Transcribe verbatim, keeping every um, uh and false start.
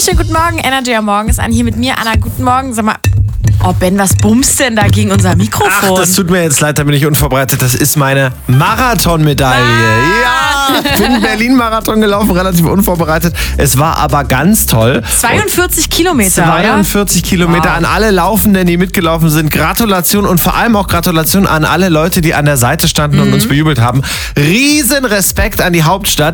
wunderschönen guten Morgen. Energy am Morgen ist an hier mit mir. Anna, guten Morgen. Sag mal, oh Ben, was bummst denn da gegen unser Mikrofon? Ach, das tut mir jetzt leid, da bin ich unvorbereitet. Das ist meine Marathonmedaille. Ah. Ja, ich bin Berlin-Marathon gelaufen, relativ unvorbereitet. Es war aber ganz toll. zweiundvierzig Kilometer, zweiundvierzig oder? Kilometer Wow. an alle Laufenden, die mitgelaufen sind. Gratulation und vor allem auch Gratulation an alle Leute, die an der Seite standen mhm. und uns bejubelt haben. Riesen Respekt an die Hauptstadt.